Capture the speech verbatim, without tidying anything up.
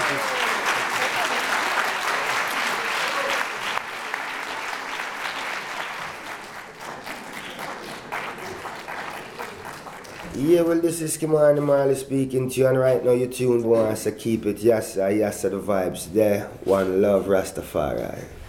Yeah, well, this is Kimani Marley speaking to you, and right now you're tuned one, so keep it, yes, sir, yes, sir, the vibes there. One love, Rastafari.